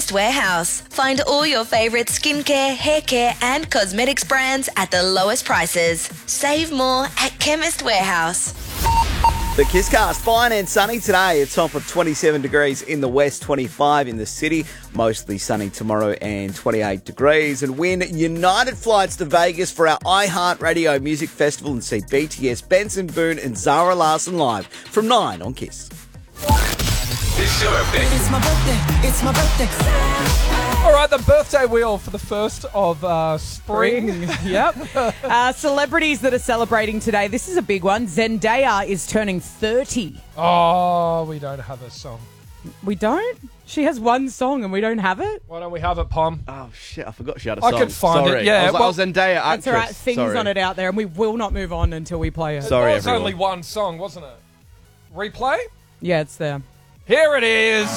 Chemist Warehouse. Find all your favourite skincare, hair care and cosmetics brands at the lowest prices. Save more at Chemist Warehouse. The Kisscast, fine and sunny today. It's on for 27 degrees in the west, 25 in the city. Mostly sunny tomorrow and 28 degrees. And win United flights to Vegas for our iHeartRadio Music Festival and see BTS, Benson Boone and Zara Larsson live from 9 on Kiss. It's your birthday. It's my birthday. It's my birthday. All right, the birthday wheel for the first of spring. Yep. Celebrities that are celebrating today. This is a big one. Zendaya is turning 30. Oh, we don't have a song. We don't? She has one song and we don't have it? Why don't we have it, Pom? Oh, shit, I forgot she had a song. I could find Sorry. it, yeah. I was Zendaya actress. That's all right. Things Sorry. on it out there and we will not move on until we play it. Sorry, It was everyone. only one song, wasn't it? Replay? Yeah, it's there. Here it is.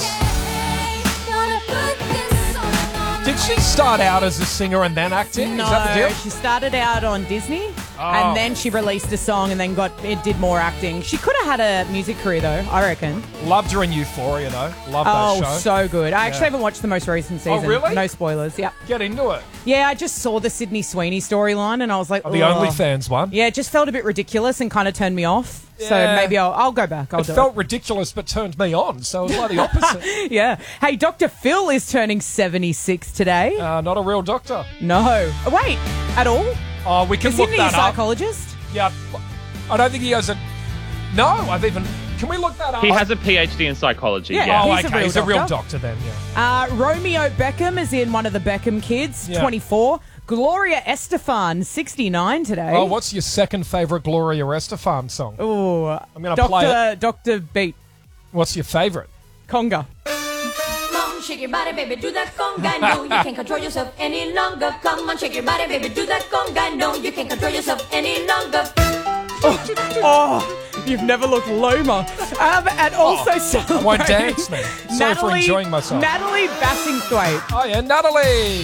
Did she start out as a singer and then acting? No, Is that the deal? she started out on Disney and then she released a song and then did more acting. She could have had a music career though, I reckon. Loved her in Euphoria though. Love that Oh, show. so good. I actually haven't watched the most recent season. really? No spoilers, yep. Get into it. Yeah, I just saw the Sydney Sweeney storyline and I was like, The "Ugh." OnlyFans one. Yeah, it just felt a bit ridiculous and kind of turned me off. So Yeah. maybe I'll go back. I'll It do felt ridiculous but turned me on, so it was like the opposite. it. Yeah. Hey, Dr. Phil is turning 76 today. Not a real doctor. No. Oh, wait, at all? Oh, we can Is he look a that up. psychologist? Yeah. I don't think he has a... No, Can we look that up? He has a PhD in psychology. Yeah. Yeah. Oh, He's a okay. real He's a real doctor. doctor then, yeah. Romeo Beckham is in one of the Beckham kids, Yeah. 24. Gloria Estefan, 69 today. Oh, what's your second favourite Gloria Estefan song? Ooh, I'm going to play it. Dr. Beat, What's your favourite? Conga. Come on, shake your body, baby, do that conga. No, you can't control yourself any longer. Come on, shake your body, baby, do that conga. No, you can't control yourself any longer. Oh, you've never looked Loma. And also I won't dance now. Sorry for enjoying myself. Natalie Bassingthwaite. Oh, yeah, Natalie.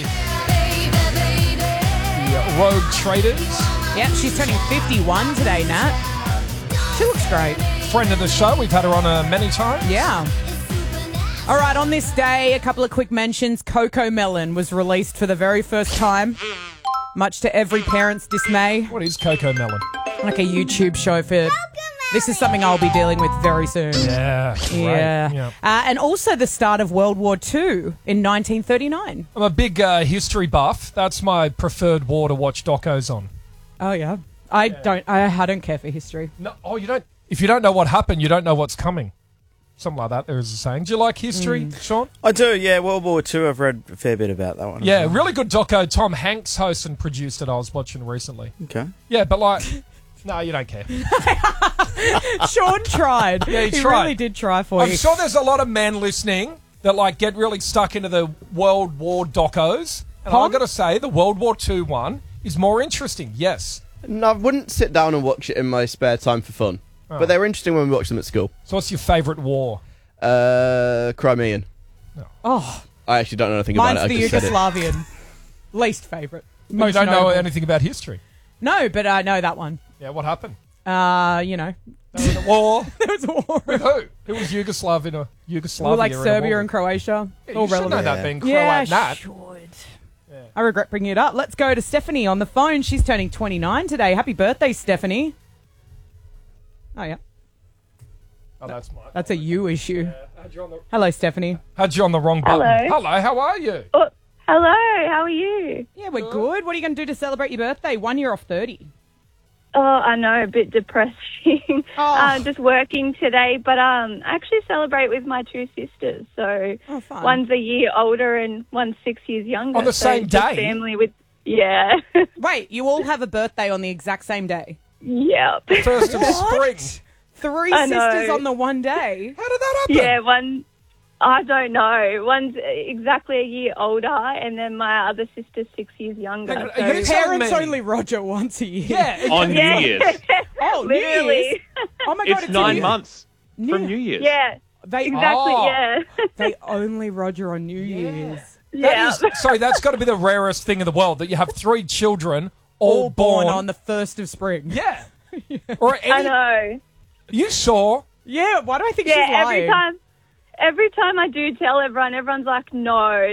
The Rogue Traders. Yep, she's turning 51 today, Nat. She looks great. Friend of the show. We've had her on many times. Yeah. All right, on this day, a couple of quick mentions. Coco Melon was released for the very first time, much to every parent's dismay. What is Coco Melon? Like a YouTube show for... This is something I'll be dealing with very soon. Yeah. Great. Yeah. And also the start of World War II in 1939. I'm a big history buff. That's my preferred war to watch docos on. Oh, yeah. I don't care for history. No, oh, you don't. If you don't know what happened, you don't know what's coming. Something like that. There is a saying. Do you like history, Sean? I do, yeah. World War II, I've read a fair bit about that one. Yeah, really good doco. Tom Hanks hosts and produced it. I was watching recently. Okay. Yeah, but like, no, you don't care. Sean tried. Yeah, he He tried. really did try for I'm you. sure there's a lot of men listening that like get really stuck into the World War docos. And Tom? I've got to say, the World War II one is more interesting. Yes. No, I wouldn't sit down and watch it in my spare time for fun. Oh. But they were interesting when we watched them at school. So what's your favourite war? Crimean. Oh, I actually don't know anything about mine's it. I the just said it. Yugoslavian. Least favourite. You Most don't know noble. anything about history. No, but I know that one. Yeah, what happened? You know. There was a war. There was a war. With who? Who was Yugoslavia? Well, like Serbia and Croatia. Yeah, All you should know relevant. that being Croat Yeah, Nat. should. I regret bringing it up. Let's go to Stephanie on the phone. She's turning 29 today. Happy birthday, Stephanie. Oh, yeah. Oh, that's mine. That's a you issue. Had you on the, Hello, Stephanie. had you on the wrong button. Hello, how are you? Oh, hello, how are you? Yeah, we're good. What are you going to do to celebrate your birthday? 1 year off 30. Oh, I know, a bit depressing. Oh. Just working today, but I actually celebrate with my two sisters. So Oh, fun. one's a year older and one's 6 years younger. On the so same just day? Family with, yeah. Wait, you all have a birthday on the exact same day? Yep. First of spring. Three I know. sisters on the one day? How did that happen? Yeah, one, I don't know. One's exactly a year older, and then my other sister's 6 years younger. Hang on, So- are you telling Parents me- only Roger once a year. Yeah. On New yeah. Year's. Oh, New Year's. Literally. Oh my God, It's 9 New- months New- from New Year's. Yeah, They, exactly, Oh. yeah. they only Roger on New Year's. yeah. Sorry, that's got to be the rarest thing in the world, that you have 3 children All born on the 1st of spring. Yeah. Or I know. You saw... Yeah, why do I think she's Yeah, lying? every time I do tell everyone, everyone's like, no,